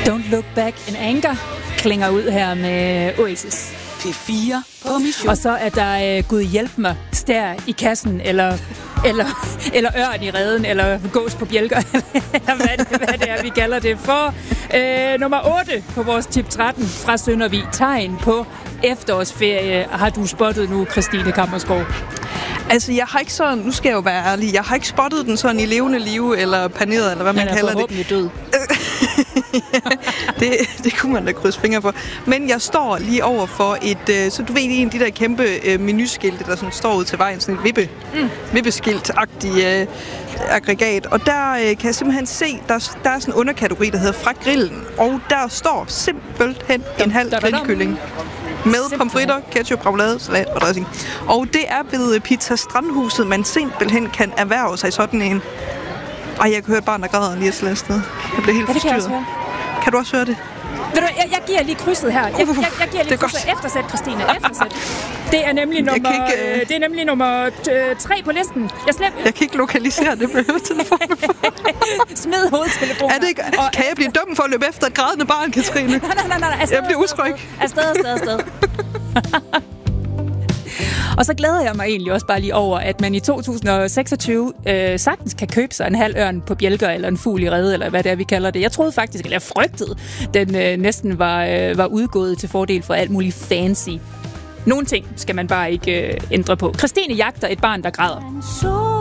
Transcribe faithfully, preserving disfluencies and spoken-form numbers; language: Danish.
Don't Look Back in Anger klinger ud her med Oasis. P fire på mission. Og så er der uh, Gud hjælp mig, stær i kassen, eller, eller, eller ørn i reden, eller gås på bjælker, eller hvad det, hvad det er, vi kalder det for. Uh, nummer otte på vores tip tretten fra Søndervig. Tegn på efterårsferie har du spottet nu, Christine Kammersgaard. Altså, jeg har ikke sådan, nu skal jeg jo være ærlig, jeg har ikke spottet den sådan i levende liv, eller paneret, eller hvad man kalder det. Den er forhåbentlig død. det, det kunne man da krydse fingre for. Men jeg står lige over for et, øh, så du ved, en af de der kæmpe øh, menuskilte, der sådan står ud til vejen, sådan et vippe, mm. vippeskilt-agtigt øh, aggregat. Og der øh, kan jeg simpelthen se, der, der er sådan en underkategori, der hedder Fra Grillen, og der står simpelthen en halv grillkylling. Med pomfritter, ketchup, remoulade, salat og dressing. Og det er ved Pizza Strandhuset, man simpelthen kan erhverve sig sådan en. Ej, jeg kan høre et barn, der græder lige et eller andet sted. Jeg bliver helt ja, forstyrret. Kan, kan du også høre det? Ved du, jeg, jeg giver lige krydset her. Jeg, jeg, jeg giver lige krydset. Eftersæt, Christine. Eftersæt. Det er nemlig nummer, ikke, øh... det er nemlig nummer øh, tre på listen. Jeg, slip... jeg kan ikke lokalisere det med hovedtelefonen. Smid hovedtelefonen. Er det ikke... Og, kan jeg blive dum for at løbe efter et grædende barn, Katrine? nej, nej, nej, nej. Afsted, jeg bliver utryg. Afsted, afsted, afsted. Og så glæder jeg mig egentlig også bare lige over, at man i to tusind og seksogtyve øh, sagtens kan købe sig en halv ørn på bjælker, eller en fugl i rede, eller hvad det er, vi kalder det. Jeg troede faktisk, eller jeg frygtede, den øh, næsten var, øh, var udgået til fordel for alt muligt fancy. Nogle ting skal man bare ikke øh, ændre på. Christine jagter et barn, der græder.